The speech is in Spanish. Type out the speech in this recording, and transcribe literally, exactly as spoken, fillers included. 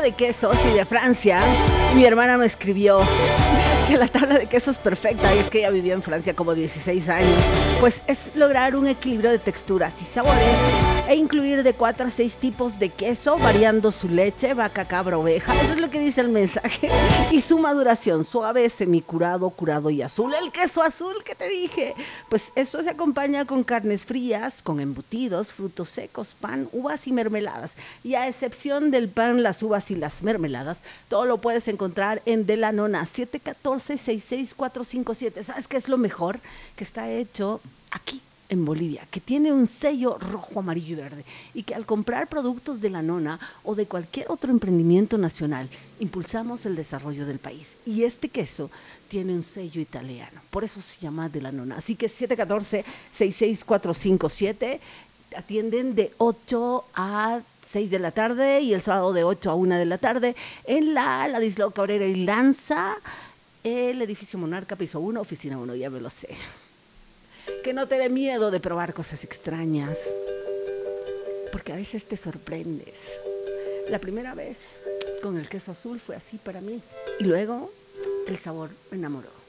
de quesos y de Francia. Mi hermana me escribió que la tabla de quesos perfecta, y es que ella vivió en Francia como dieciséis años, pues es lograr un equilibrio de texturas y sabores e incluir de cuatro a seis tipos de queso, variando su leche, vaca, cabra, oveja. Eso es lo que dice el mensaje. Y su maduración, suave, semicurado, curado y azul. El queso azul que te dije. Pues eso se acompaña con carnes frías, con embutidos, frutos secos, pan, uvas y mermeladas. Y a excepción del pan, las uvas y las mermeladas, todo lo puedes encontrar en De la Nona, siete uno cuatro, seis seis cuatro cinco siete. ¿Sabes qué es lo mejor? Que está hecho aquí en Bolivia, que tiene un sello rojo, amarillo y verde, y que al comprar productos de La Nona o de cualquier otro emprendimiento nacional, impulsamos el desarrollo del país. Y este queso tiene un sello italiano, por eso se llama De La Nona. Así que siete uno cuatro, seis seis cuatro cinco siete, atienden de ocho a seis de la tarde y el sábado de ocho a una de la tarde en la Ladislao Cabrera y Lanza, el edificio Monarca, piso uno, oficina uno, ya me lo sé. Que no te dé miedo de probar cosas extrañas, porque a veces te sorprendes. La primera vez con el queso azul fue así para mí, y luego el sabor me enamoró.